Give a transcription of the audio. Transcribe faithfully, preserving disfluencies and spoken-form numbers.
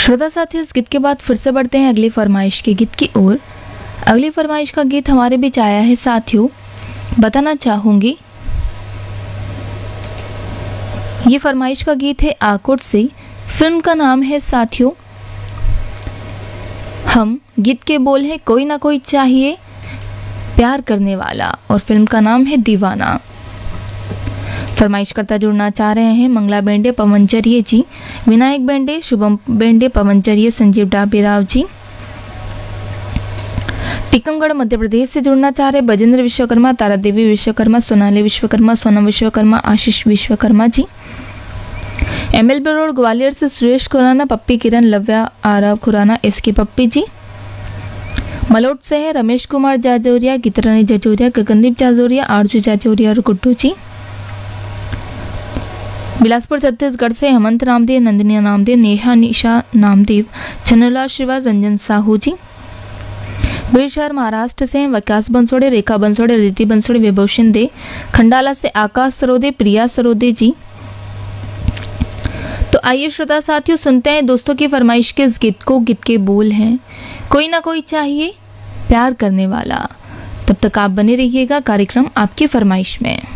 श्रोता साथियों, इस गीत के बाद फिर से बढ़ते हैं अगली फरमाइश के गीत की ओर। अगली फरमाइश का गीत हमारे बीच आया है साथियों। बताना चाहूंगी, ये फरमाइश का गीत है आकोट से। फिल्म का नाम है साथियों हम, गीत के बोल है कोई ना कोई चाहिए प्यार करने वाला, और फिल्म का नाम है दीवाना। फरमाइश करता जुड़ना चाह रहे हैं मंगला बेंडे, पवन चरिए जी, विनायक बेंडे, शुभम बेंडे, पवन चरिए, संजीव डाबीराव जी। टीकमगढ़ मध्य प्रदेश से जुड़ना चाह रहे बजेंद्र विश्वकर्मा, तारा देवी विश्वकर्मा, सोनाली विश्वकर्मा, सोनम विश्वकर्मा, आशीष Vishwakarma ji. M L B road Gwalior से सुरेश खुराना, पप्पी किरण, लव्या आरव खुराना, एस के पप्पी जी। मलोट से है रमेश कुमार जाजौरिया, गीतरानी जाजौरिया, गगनदीप जाजौरिया, आरजू जाजौरिया और गुड्डू जी। बिलासपुर छत्तीसगढ़ से हेमंत नामदेव, नंदिनी नामदेव, नेहा निशा नामदेव, छन्नूलाल श्रीवास, रंजन साहू जी। बीर शहर महाराष्ट्र से विकास बंसोड़े, रेखा बंसोड़े, रीति बंसोड़े, विभव शिंदे। खंडाला से आकाश सरोदे, प्रिया सरोदे जी। तो आइए श्रोता साथियों सुनते हैं दोस्तों की फरमाइश के इस गीत को। गीत के बोल हैं कोई ना कोई चाहिए प्यार करने वाला। तब तक आप बने रहिएगा कार्यक्रम आपकी फरमाइश में।